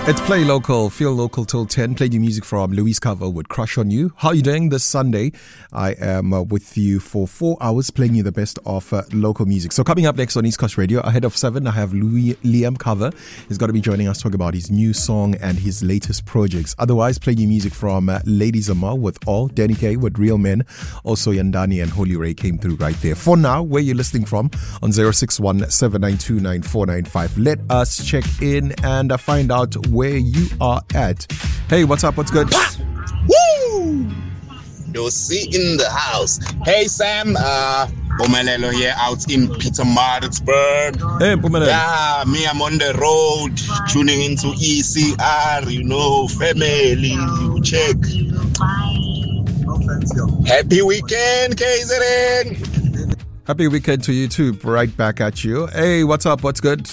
It's Play Local, Feel Local till 10. Play new music from Louise Cover with Crush on You. How are you doing this Sunday? I am with you for 4 hours playing you the best of local music. So coming up next on East Coast Radio, ahead of 7, I have Liam Cover. He's going to be joining us talking about his new song and his latest projects. Otherwise, play new music from Lady Zama with All, Danny K with Real Men. Also, Yandani and Holy Ray came through right there. For now, where you're listening from on 061-792-9495. Let us check in and find out where you are at. Hey, what's up? What's good? Woo! Dosi in the house. Hey, Sam. Pumelelo here out in Pietermaritzburg. Hey, Pumelelo. Yeah, me, I'm on the road, tuning into ECR, family, check. Happy weekend, KZN. Happy weekend to you too. Right back at you. Hey, what's up? What's good?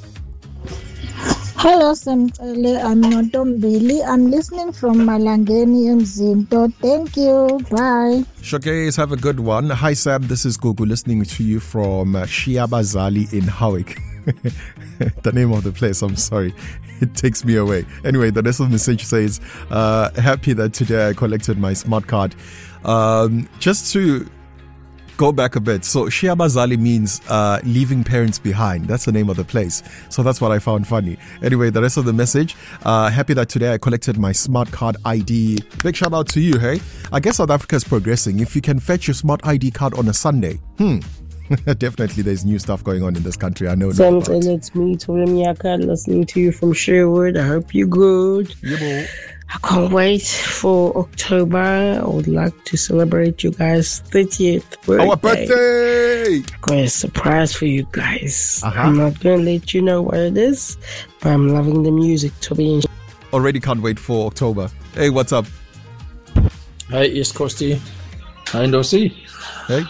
Hello, Samtele. I'm Notombili. I'm listening from Malangeni Mzinto. Thank you. Bye. Showcase, have a good one. Hi, Sam. This is Gugu listening to you from Shiabazali in Howick. The name of the place, I'm sorry. It takes me away. Anyway, the rest of the message says, happy that today I collected my smart card. Just to go back a bit. So Shiabazali means leaving parents behind. That's the name of the place. So that's what I found funny. Anyway, the rest of the message, happy that today I collected my smart card ID. Big shout out to you, hey? I guess South Africa is progressing. If you can fetch your smart ID card on a Sunday, definitely there's new stuff going on in this country. I know that. It's me, Tori Miyaka, listening to you from Sherwood. I hope you're good. Yeah, I can't wait for October. I would like to celebrate you guys' 30th birthday. Our birthday! Got a surprise for you guys. Uh-huh. I'm not going to let you know what it is, but I'm loving the music to be in. Already can't wait for October. Hey, what's up? Hi, East Coastie. Hi, Ndosi. Hey.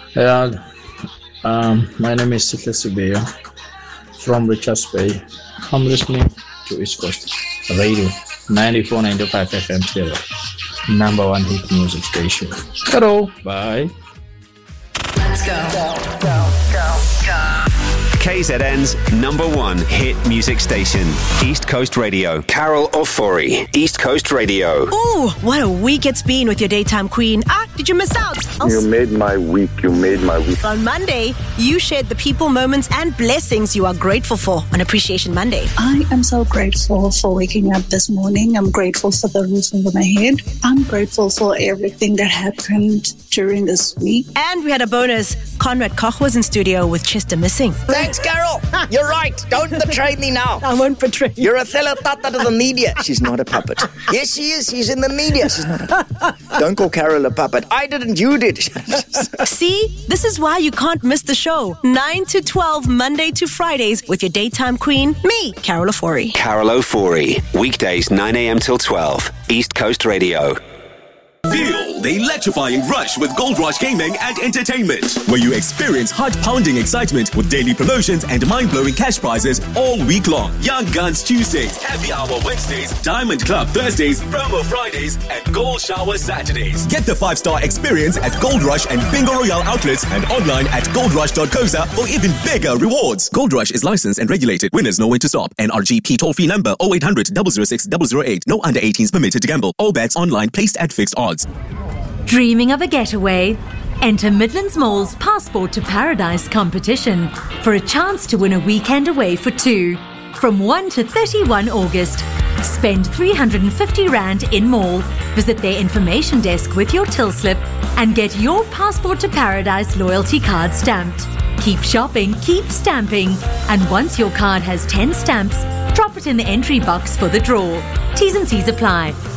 My name is Sitle Sibeya from Richards Bay. I'm listening to East Coast Radio. 94.95 FM stereo. Number one hit music station. Hello. Bye. Let's go. KZN's number one hit music station. East Coast Radio. Carol Ofori. East Coast Radio. Ooh, what a week it's been with your daytime queen. Did you miss out? You made my week. On Monday, you shared the people, moments, and blessings you are grateful for on Appreciation Monday. I am so grateful for waking up this morning. I'm grateful for the roof over my head. I'm grateful for everything that happened during this week. And we had a bonus. Conrad Koch was in studio with Chester Missing. Thanks, Carol. You're right. Don't betray me now. I won't betray you. You're a teletata to the media. She's not a puppet. Yes, she is. She's in the media. She's not a... Don't call Carol a puppet. I didn't. You did. See? This is why you can't miss the show. 9 to 12, Monday to Fridays with your daytime queen, me, Carol Ofori. Carol Ofori. Weekdays 9 a.m. till 12. East Coast Radio. Feel the electrifying rush with Gold Rush Gaming and Entertainment, where you experience heart-pounding excitement with daily promotions and mind-blowing cash prizes all week long. Young Guns Tuesdays, Happy Hour Wednesdays, Diamond Club Thursdays, Promo Fridays, and Gold Shower Saturdays. Get the 5-star experience at Gold Rush and Bingo Royale outlets and online at goldrush.coza for even bigger rewards. Gold Rush is licensed and regulated. Winners know when to stop. NRGP toll-free number 0800 006 008. No under 18s permitted to gamble. All bets online placed at fixed odds. Dreaming of a getaway? Enter Midlands Mall's Passport to Paradise competition for a chance to win a weekend away for two from 1 to 31 August. Spend R350 in mall, visit their information desk with your till slip and get your Passport to Paradise loyalty card stamped. Keep shopping, keep stamping, and once your card has 10 stamps, drop it in the entry box for the draw. T's and C's apply.